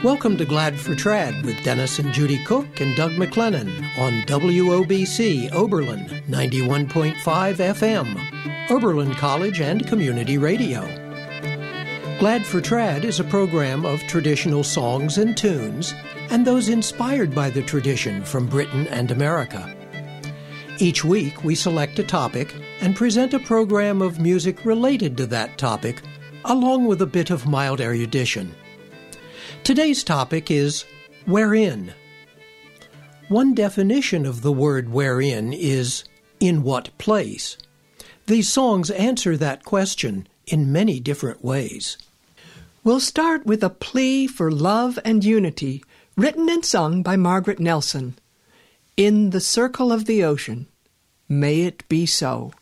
Welcome to Glad for Trad with Dennis and Judy Cook and Doug McLennan on WOBC Oberlin 91.5 FM, Oberlin College and Community Radio. Glad for Trad is a program of traditional songs and tunes and those inspired by the tradition from Britain and America. Each week we select a topic and present a program of music related to that topic, along with a bit of mild erudition. Today's topic is wherein. One definition of the word wherein is in what place. These songs answer that question in many different ways. We'll start with a plea for love and unity, written and sung by Margaret Nelson. In the circle of the ocean, may it be so.